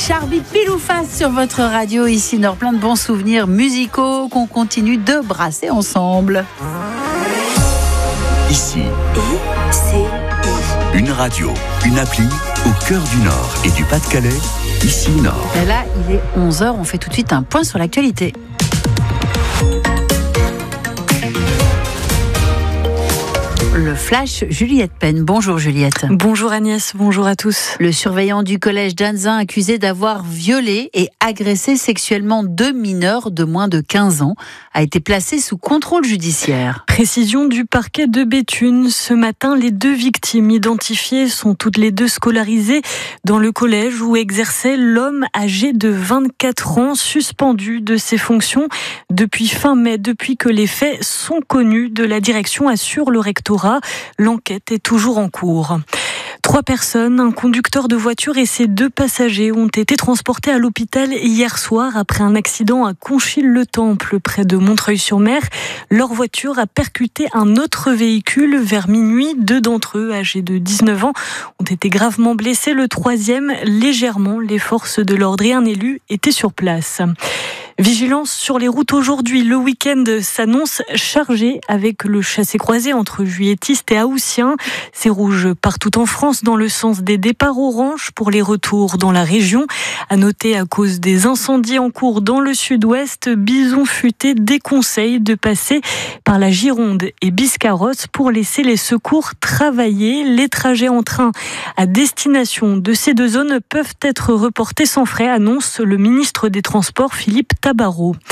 Charby pile ou face sur votre radio ici Nord, plein de bons souvenirs musicaux qu'on continue de brasser ensemble. Ici, une radio, une appli au cœur du Nord et du Pas-de-Calais, ici Nord. Et là, il est 11h, on fait tout de suite un point sur l'actualité. Le flash, Juliette Penn. Bonjour Juliette. Bonjour Agnès, bonjour à tous. Le surveillant du collège d'Anzin accusé d'avoir violé et agressé sexuellement 2 mineurs de moins de 15 ans a été placé sous contrôle judiciaire. Précision du parquet de Béthune. Ce matin, les 2 victimes identifiées sont toutes les 2 scolarisées dans le collège où exerçait l'homme âgé de 24 ans suspendu de ses fonctions depuis fin mai, depuis que les faits sont connus de la direction, assure le rectorat. L'enquête est toujours en cours. 3 personnes, un conducteur de voiture et ses 2 passagers ont été transportés à l'hôpital hier soir après un accident à Conchil-le-Temple, près de Montreuil-sur-Mer. Leur voiture a percuté un autre véhicule vers minuit. 2 d'entre eux, âgés de 19 ans, ont été gravement blessés. Le 3e, légèrement. Les forces de l'ordre et un élu étaient sur place. Vigilance sur les routes aujourd'hui. Le week-end s'annonce chargé avec le chassé-croisé entre Juilletistes et Haussiens. C'est rouge partout en France dans le sens des départs, orange pour les retours dans la région. À noter, à cause des incendies en cours dans le sud-ouest, Bison Futé déconseille de passer par la Gironde et Biscarrosse pour laisser les secours travailler. Les trajets en train à destination de ces 2 zones peuvent être reportés sans frais, annonce le ministre des Transports Philippe Tabarot.